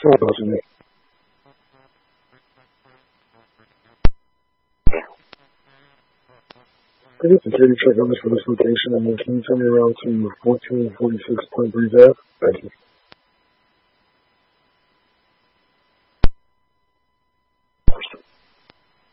Possibly. I get security check numbers for this location, and then can you tell me around to 1446 Point Breeze Ave? Thank you.